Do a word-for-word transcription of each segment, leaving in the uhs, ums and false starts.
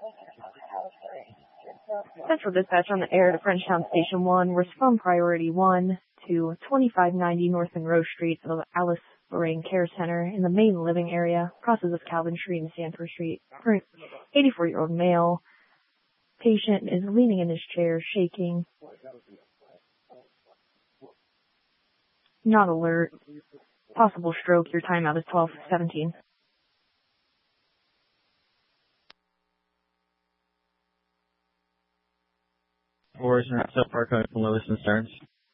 Central Dispatch on the air to Frenchtown Station one. Respond priority one to twenty-five ninety North Monroe Street of Alice Lorraine Care Center in the main living area, crosses of Calvin Street and Sanford Street. Current eighty-four-year-old male. Patient is leaning in his chair, shaking. Not alert. Possible stroke. Your timeout is twelve seventeen. Four is not so far coming from Lewis and Stearns.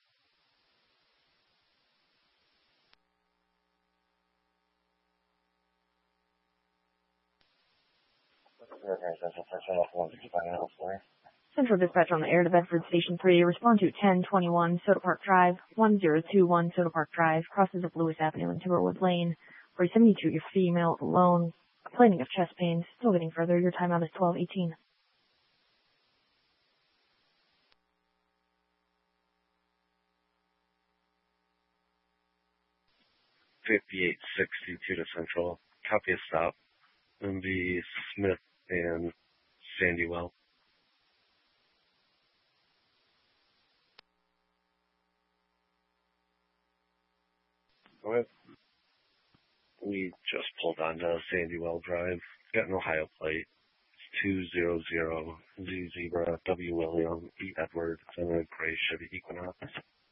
Central Dispatch on the air to Bedford Station three. Respond to ten twenty-one Soda Park Drive, one zero two one Soda Park Drive, crosses of Lewis Avenue and Timberwood Lane. For a seventy-two-year female alone, complaining of chest pains. Still getting further. Your timeout is twelve eighteen. fifty-eight sixty-two to Central. Copy a stop. M V Smith and Sandywell. What? We just pulled onto Sandywell Drive. Got an Ohio plate. It's two zero zero Z Zebra W William E Edward. It's in a gray Chevy Equinox.